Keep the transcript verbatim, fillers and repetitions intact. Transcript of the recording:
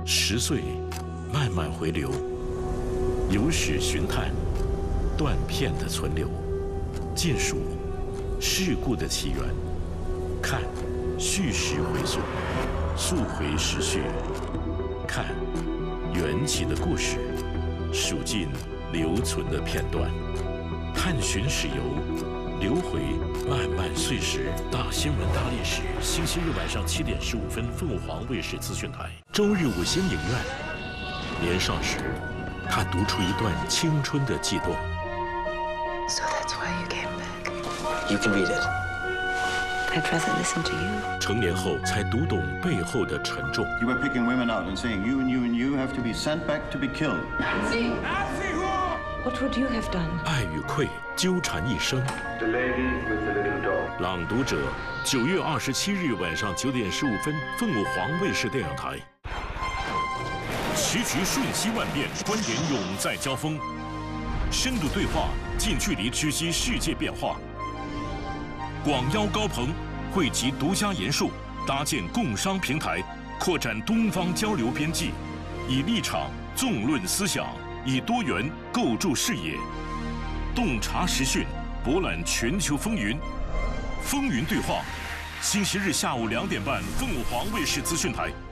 十岁，慢慢回流，有史寻探，断片的存留，尽数事故的起源，看叙事回溯，溯回时序，看缘起的故事，数尽留存的片段，探寻史游，流回漫漫岁时。大新闻大历史，星期日晚上七点十五分，凤凰卫视资讯台。周日五星影院。年少时，他读出一段青春的悸动。 So that's why you came back. You can read it. I'd rather listen to you. 成年后才读懂背后的沉重。 You were picking women out and saying you and you and you have to be sent back to be killed. Nancy! What would you have done? 爱与愧纠缠一生。 The lady with the little dog. 朗读者，九月二十七日晚上九点十五分，凤凰卫视电影台。棋局瞬息万变，观点永在交锋，深度对话，近距离直击世界变化。广邀高朋，汇集独家研述，搭建共商平台，扩展东方交流边际，以立场纵论思想，以多元构筑视野，洞察时讯，博览全球风云。风云对话，星期日下午两点半，凤凰卫视资讯台。